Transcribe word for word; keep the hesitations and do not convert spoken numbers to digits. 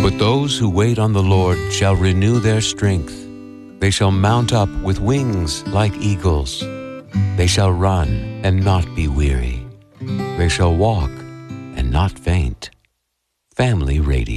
But those who wait on the Lord shall renew their strength. They shall mount up with wings like eagles. They shall run and not be weary. They shall walk and not faint. Family Radio.